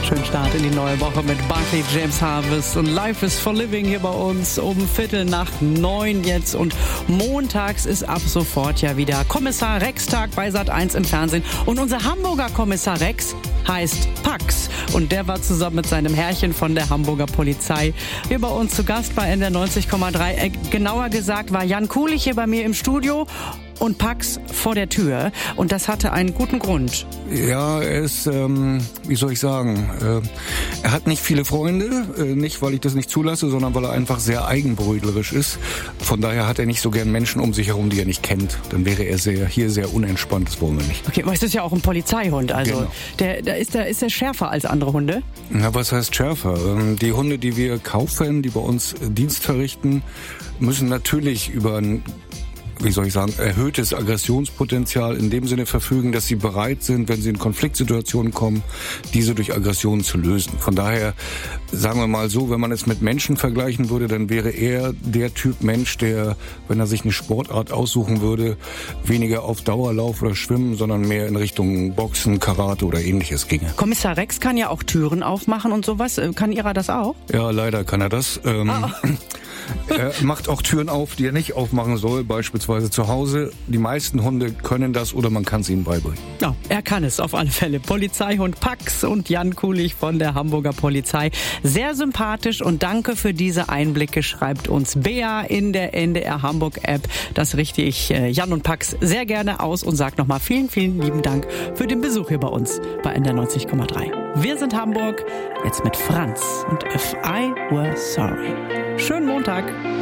Schönen Start in die neue Woche mit Barclay James Harvest und Life is for Living hier bei uns um 8:15 jetzt. Und montags ist ab sofort ja wieder Kommissar Rex-Tag bei Sat.1 im Fernsehen. Und unser Hamburger Kommissar Rex heißt Pax. Und der war zusammen mit seinem Herrchen von der Hamburger Polizei hier bei uns zu Gast bei NDR 90,3. Genauer gesagt war Jan Kulich hier bei mir im Studio und Pax vor der Tür. Und das hatte einen guten Grund. Ja, er ist, wie soll ich sagen, er hat nicht viele Freunde, nicht weil ich das nicht zulasse, sondern weil er einfach sehr eigenbrötlerisch ist. Von daher hat er nicht so gern Menschen um sich herum, die er nicht kennt. Dann wäre er hier sehr unentspannt, das wollen wir nicht. Okay, aber es ist ja auch ein Polizeihund, also genau. Ist der schärfer als andere Hunde? Na, was heißt schärfer? Die Hunde, die wir kaufen, die bei uns Dienst verrichten, müssen natürlich über ein erhöhtes Aggressionspotenzial in dem Sinne verfügen, dass sie bereit sind, wenn sie in Konfliktsituationen kommen, diese durch Aggressionen zu lösen. Von daher, sagen wir mal so, wenn man es mit Menschen vergleichen würde, dann wäre er der Typ Mensch, der, wenn er sich eine Sportart aussuchen würde, weniger auf Dauerlauf oder Schwimmen, sondern mehr in Richtung Boxen, Karate oder Ähnliches ginge. Kommissar Rex kann ja auch Türen aufmachen und sowas. Kann Ira das auch? Ja, leider kann er das. Er macht auch Türen auf, die er nicht aufmachen soll, beispielsweise zu Hause. Die meisten Hunde können das oder man kann es ihnen beibringen. Ja, er kann es auf alle Fälle. Polizeihund Pax und Jan Kulich von der Hamburger Polizei. Sehr sympathisch und danke für diese Einblicke, schreibt uns Bea in der NDR Hamburg App. Das richte ich Jan und Pax sehr gerne aus und sage nochmal vielen, vielen lieben Dank für den Besuch hier bei uns bei NDR 90,3. Wir sind Hamburg, jetzt mit Franz und If I Were Sorry. Schönen Montag.